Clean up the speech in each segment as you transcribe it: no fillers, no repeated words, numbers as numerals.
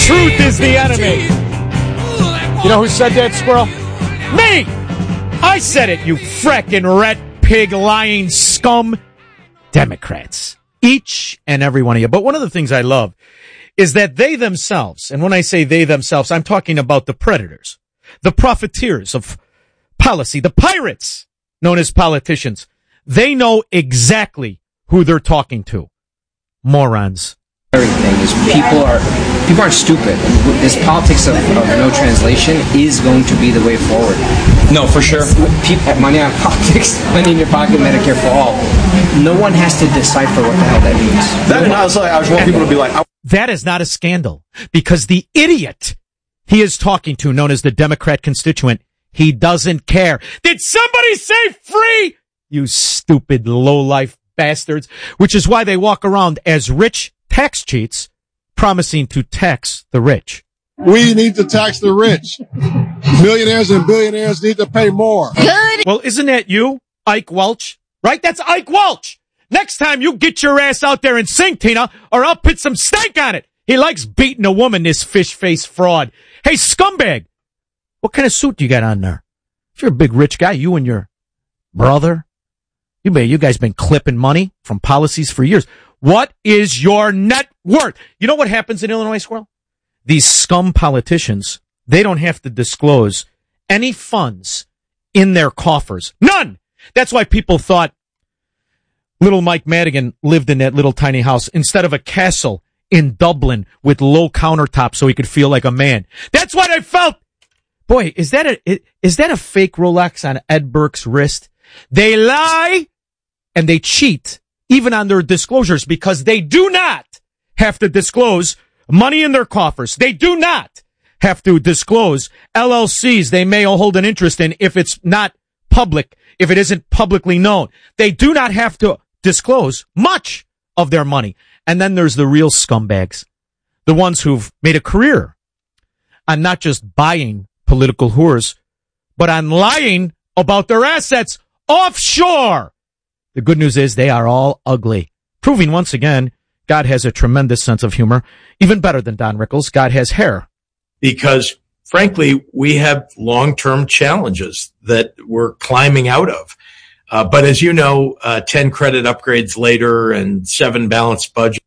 Truth is the enemy. You know who said that, Squirrel? Me! I said it, you frackin' rat pig lying scum. Democrats. Each and every one of you. But one of the things I love is that they themselves, and when I say they themselves, I'm talking about the predators, the profiteers of policy, the pirates known as politicians. They know exactly who they're talking to. Morons. Everything is people aren't stupid. This politics of no translation is going to be the way forward. No, for sure. Money on politics, money in your pocket, Medicare for all. No one has to decipher what the hell that means. I just want people to be like, that is not a scandal because the idiot he is talking to, known as the Democrat constituent, he doesn't care. Did somebody say free? You stupid lowlife bastards. Which is why they walk around as rich tax cheats, promising to tax the rich. We need to tax the rich. Millionaires and billionaires need to pay more. Good. Well, isn't that you, Ike Welch? Right? That's Ike Welch. Next time you get your ass out there and sing, Tina, or I'll put some stank on it. He likes beating a woman, this fish-faced fraud. Hey, scumbag, what kind of suit do you got on there? If you're a big rich guy, you and your brother, you guys been clipping money from policies for years. What is your net worth? You know what happens in Illinois, Squirrel? These scum politicians, they don't have to disclose any funds in their coffers. None! That's why people thought little Mike Madigan lived in that little tiny house instead of a castle in Dublin with low countertops so he could feel like a man. That's what I felt. Boy, is that a fake Rolex on Ed Burke's wrist? They lie and they cheat even on their disclosures because they do not have to disclose money in their coffers. They do not have to disclose LLCs they may hold an interest in if it's not public, if it isn't publicly known. They do not have to disclose much of their money. And then there's the real scumbags, the ones who've made a career on not just buying political whores, but on lying about their assets offshore. The good news is they are all ugly, proving once again God has a tremendous sense of humor. Even better than Don Rickles, God has hair. Because, frankly, we have long-term challenges that we're climbing out of. But as you know, 10 credit upgrades later and 7 balanced budgets.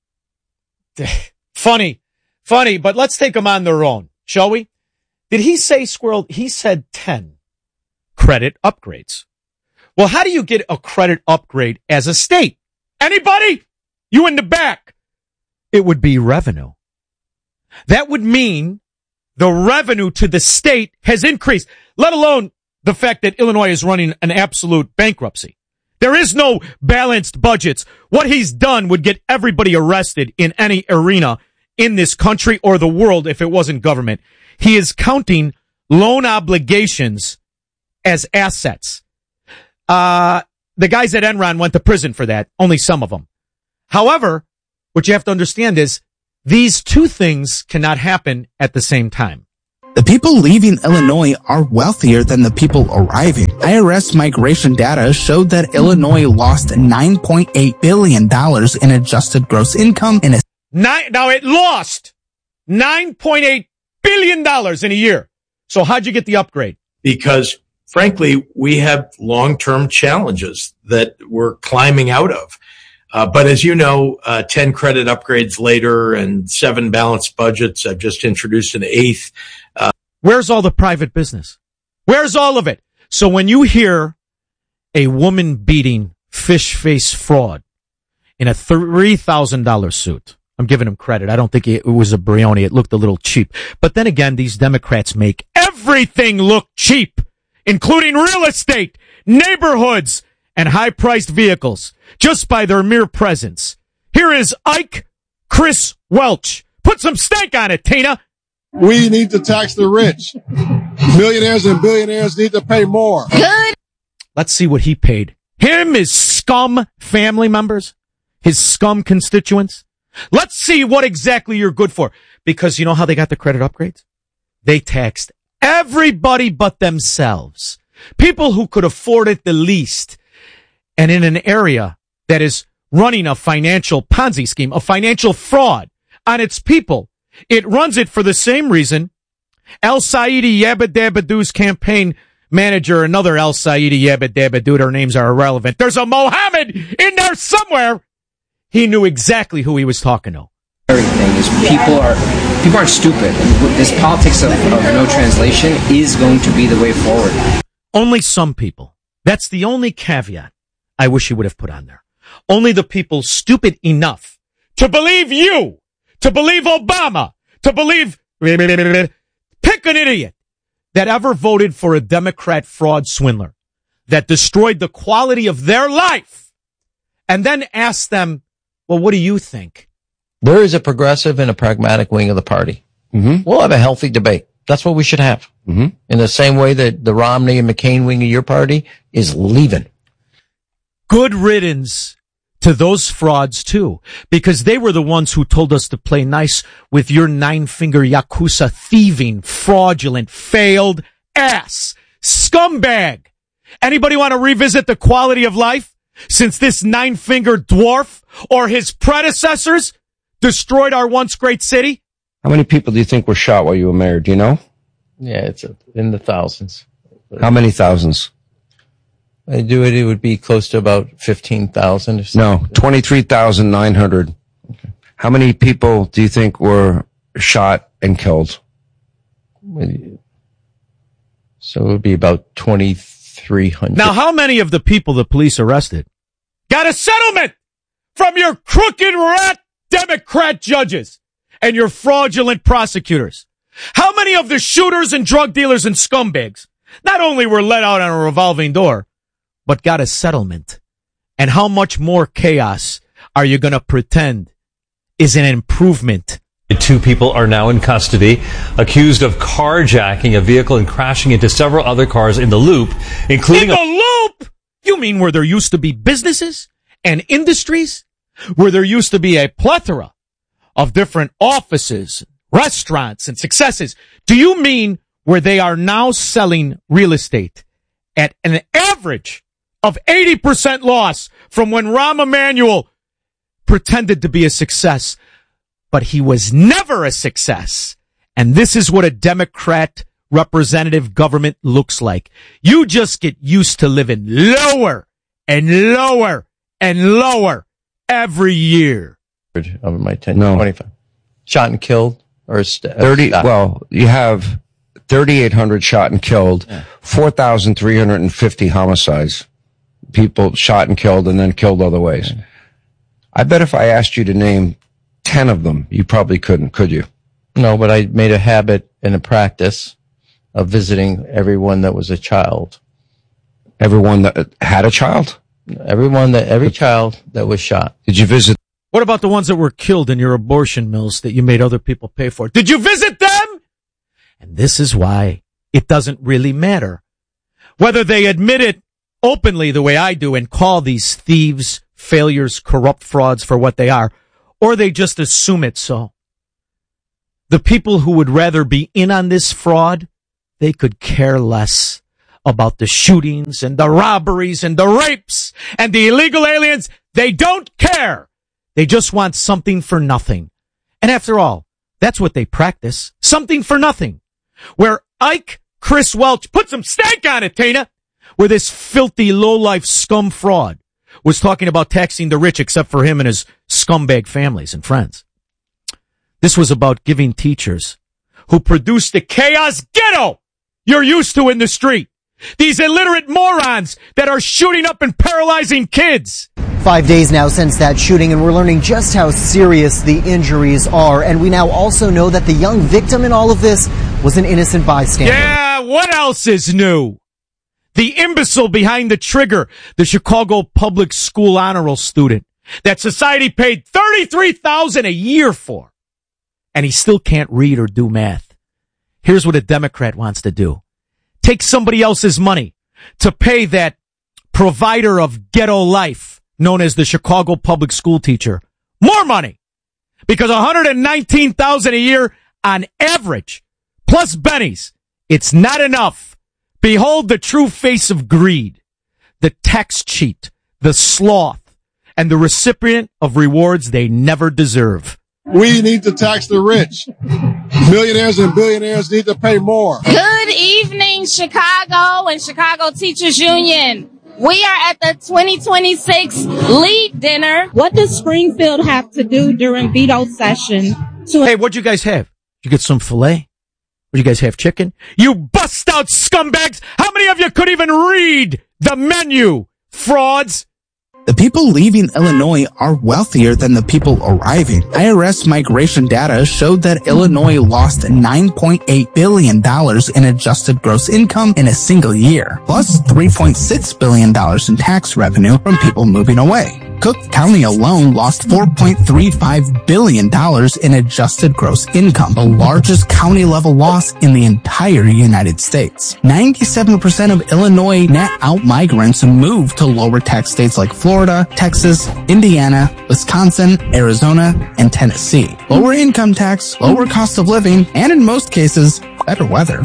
Funny, but let's take them on their own, shall we? Did he say, Squirrel? He said 10 credit upgrades. Well, how do you get a credit upgrade as a state? Anybody? You in the back. It would be revenue. That would mean the revenue to the state has increased, let alone the fact that Illinois is running an absolute bankruptcy. There is no balanced budgets. What he's done would get everybody arrested in any arena in this country or the world if it wasn't government. He is counting loan obligations as assets. The guys at Enron went to prison for that, only some of them. However, what you have to understand is these two things cannot happen at the same time. The people leaving Illinois are wealthier than the people arriving. IRS migration data showed that Illinois lost $9.8 billion in adjusted gross income in a... Now it lost $9.8 billion in a year. So how'd you get the upgrade? Because, frankly, we have long-term challenges that we're climbing out of. But as you know, 10 credit upgrades later and 7 balanced budgets. I've just introduced an 8th. Where's all the private business? Where's all of it? So when you hear a woman beating fish face fraud in a $3,000 suit, I'm giving him credit. I don't think it was a Brioni. It looked a little cheap. But then again, these Democrats make everything look cheap, including real estate, neighborhoods, and high-priced vehicles, just by their mere presence. Here is Ike Chris Welch. Put some stank on it, Tina. We need to tax the rich. Millionaires and billionaires need to pay more. Good. Let's see what he paid. Him, his scum family members, his scum constituents. Let's see what exactly you're good for. Because you know how they got the credit upgrades? They taxed everybody but themselves. People who could afford it the least. And in an area that is running a financial Ponzi scheme, a financial fraud on its people, It runs it for the same reason El Saidi Yabba-Dabba-Doo's campaign manager, another El Saidi Yabba-Dabba-Doo, their names are irrelevant. There's a Mohammed in there somewhere. He knew exactly who he was talking to. Everything is people aren't stupid. This politics of no translation is going to be the way forward. Only some people. That's the only caveat I wish he would have put on there. Only the people stupid enough to believe you, to believe Obama, to believe, pick an idiot that ever voted for a Democrat fraud swindler that destroyed the quality of their life, and then ask them, well, what do you think? There is a progressive and a pragmatic wing of the party. Mm-hmm. We'll have a healthy debate. That's what we should have. Mm-hmm. In the same way that the Romney and McCain wing of your party is leaving. Good riddance to those frauds, too, because they were the ones who told us to play nice with your nine-finger Yakuza thieving, fraudulent, failed ass scumbag. Anybody want to revisit the quality of life since this nine-finger dwarf or his predecessors destroyed our once great city? How many people do you think were shot while you were mayor? Do you know? Yeah, it's in the thousands. How many thousands? It would be close to about 15,000. No, 23,900. Okay. How many people do you think were shot and killed? So it would be about 2,300. Now, how many of the people the police arrested got a settlement from your crooked rat Democrat judges and your fraudulent prosecutors? How many of the shooters and drug dealers and scumbags not only were let out on a revolving door, but got a settlement? And how much more chaos are you going to pretend is an improvement? Two people are now in custody, accused of carjacking a vehicle and crashing into several other cars in the Loop, including in the Loop? You mean where there used to be businesses and industries? Where there used to be a plethora of different offices, restaurants, and successes? Do you mean where they are now selling real estate at an average of 80% loss from when Rahm Emanuel pretended to be a success, but he was never a success? And this is what a Democrat representative government looks like. You just get used to living lower and lower and lower every year. Over my 10, no. 25. Shot and killed? Or 30, well, you have 3,800 shot and killed, 4,350 homicides. People shot and killed and then killed other ways. Yeah. I bet if I asked you to name 10 of them, you probably couldn't, could you? No, but I made a habit and a practice of visiting everyone that was a child. Everyone that had a child? Every child that was shot. Did you visit? What about the ones that were killed in your abortion mills that you made other people pay for? Did you visit them? And this is why it doesn't really matter whether they admit it openly the way I do and call these thieves, failures, corrupt frauds for what they are, or they just assume it so. The people who would rather be in on this fraud, they could care less about the shootings and the robberies and the rapes and the illegal aliens. They don't care. They just want something for nothing. And after all, that's what they practice. Something for nothing. Where Ike Chris Welch, put some stank on it, Tina, where this filthy lowlife scum fraud was talking about taxing the rich except for him and his scumbag families and friends. This was about giving teachers who produced the chaos ghetto you're used to in the street. These illiterate morons that are shooting up and paralyzing kids. 5 days now since that shooting, and we're learning just how serious the injuries are. And we now also know that the young victim in all of this was an innocent bystander. Yeah, what else is new? The imbecile behind the trigger, the Chicago public school honor roll student that society paid $33,000 a year for. And he still can't read or do math. Here's what a Democrat wants to do. Take somebody else's money to pay that provider of ghetto life known as the Chicago public school teacher more money, because $119,000 a year on average, plus bennies, it's not enough. Behold the true face of greed, the tax cheat, the sloth, and the recipient of rewards they never deserve. We need to tax the rich. Millionaires and billionaires need to pay more. Good evening, Chicago and Chicago Teachers Union. We are at the 2026 LEAD dinner. What does Springfield have to do during veto session? Hey, what'd you guys have? Did you get some filet? Did you guys have chicken? You bust out scumbags! How many of you could even read the menu? Frauds! The people leaving Illinois are wealthier than the people arriving. IRS migration data showed that Illinois lost $9.8 billion in adjusted gross income in a single year, plus $3.6 billion in tax revenue from people moving away. Cook County alone lost $4.35 billion in adjusted gross income, the largest county-level loss in the entire United States. 97% of Illinois net out migrants moved to lower tax states like Florida, Texas, Indiana, Wisconsin, Arizona, and Tennessee. Lower income tax, lower cost of living, and in most cases, better weather.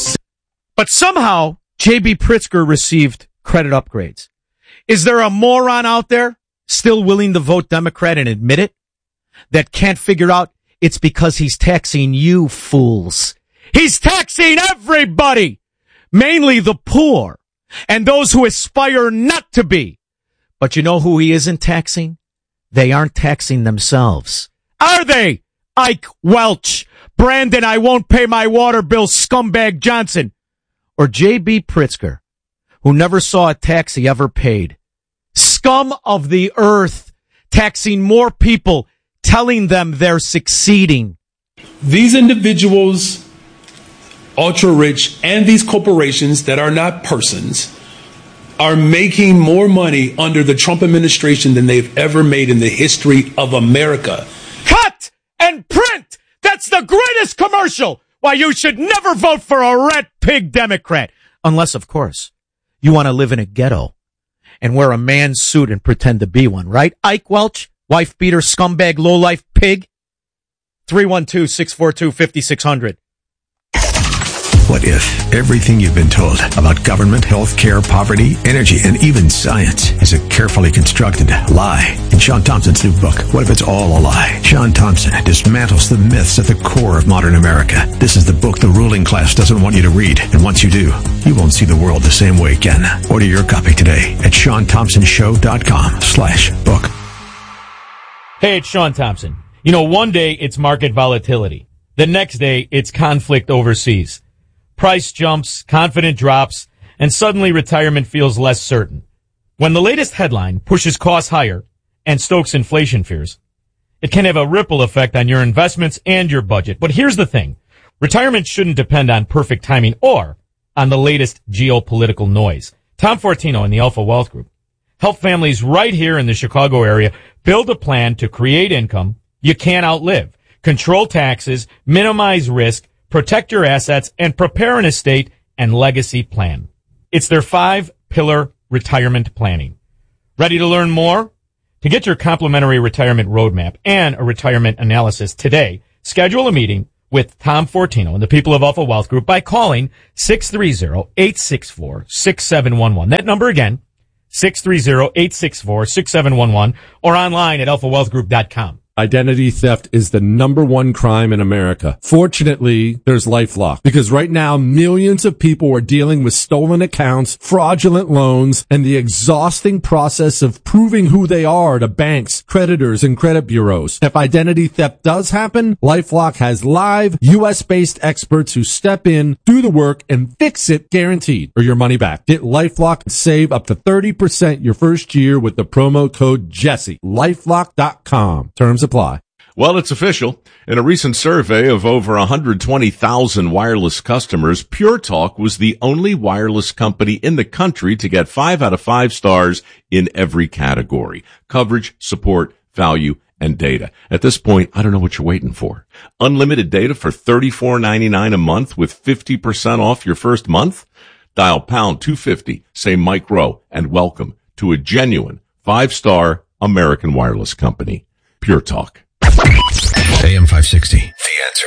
But somehow, J.B. Pritzker received credit upgrades. Is there a moron out there still willing to vote Democrat and admit it, that can't figure out it's because he's taxing you fools? He's taxing everybody, mainly the poor and those who aspire not to be. But you know who he isn't taxing? They aren't taxing themselves. Are they? Ike Welch, Brandon, I won't pay my water bill, scumbag Johnson, or J.B. Pritzker, who never saw a tax he ever paid. Scum of the earth, taxing more people, telling them they're succeeding. These individuals, ultra rich, and these corporations that are not persons are making more money under the Trump administration than they've ever made in the history of America. Cut and print! That's the greatest commercial! Why, you should never vote for a rat pig Democrat. Unless, of course, you want to live in a ghetto and wear a man's suit and pretend to be one, right? Ike Welch, wife beater, scumbag, lowlife pig. 312-642-5600. What if everything you've been told about government, health care, poverty, energy, and even science is a carefully constructed lie? In Sean Thompson's new book, What If It's All a Lie? Sean Thompson dismantles the myths at the core of modern America. This is the book the ruling class doesn't want you to read. And once you do, you won't see the world the same way again. Order your copy today at SeanThompsonShow.com/book. Hey, it's Sean Thompson. You know, one day it's market volatility. The next day it's conflict overseas. Price jumps, confidence drops, and suddenly retirement feels less certain. When the latest headline pushes costs higher and stokes inflation fears, it can have a ripple effect on your investments and your budget. But here's the thing. Retirement shouldn't depend on perfect timing or on the latest geopolitical noise. Tom Fortino and the Alpha Wealth Group help families right here in the Chicago area build a plan to create income you can't outlive, control taxes, minimize risk, protect your assets, and prepare an estate and legacy plan. It's their 5-pillar retirement planning. Ready to learn more? To get your complimentary retirement roadmap and a retirement analysis today, schedule a meeting with Tom Fortino and the people of Alpha Wealth Group by calling 630-864-6711. That number again, 630-864-6711, or online at alphawealthgroup.com. Identity theft is the #1 crime in America. Fortunately, there's LifeLock, because right now millions of people are dealing with stolen accounts, fraudulent loans, and the exhausting process of proving who they are to banks, creditors, and credit bureaus. If identity theft does happen, LifeLock has live US-based experts who step in, do the work, and fix it guaranteed, or your money back. Get LifeLock and save up to 30% your first year with the promo code Jesse. LifeLock.com. Terms apply. Well, it's official. In a recent survey of over 120,000 wireless customers, Pure Talk was the only wireless company in the country to get 5 out of 5 stars in every category: coverage, support, value, and data. At this point, I don't know what you're waiting for. Unlimited data for $34.99 a month with 50% off your first month? Dial pound 250, say Mike Rowe, and welcome to a genuine 5-star American wireless company. Pure Talk. AM 560. The Answer.